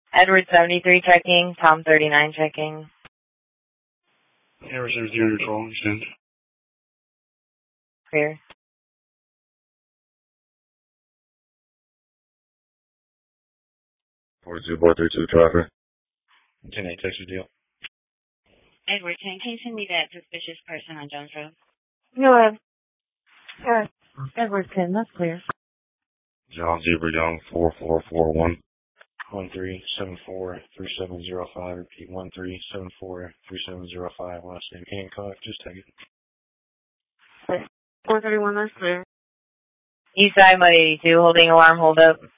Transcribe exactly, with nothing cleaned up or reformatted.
Edward seventy-three checking, Tom thirty-nine checking. Edward seventy-three under control, extend. Clear. forty-two, four three two traffic. ten eight Texas deal. Edward ten, can you send me that suspicious person on Jones Road? No, Ed. Ed. Edward ten, that's clear. John Zebra Young, four four four one. one three seven four three seven zero five. Repeat, one three seven four three seven zero five. Last name Hancock. Just take it. four thirty-one, that's clear. East side, mode eighty-two, holding alarm, hold up.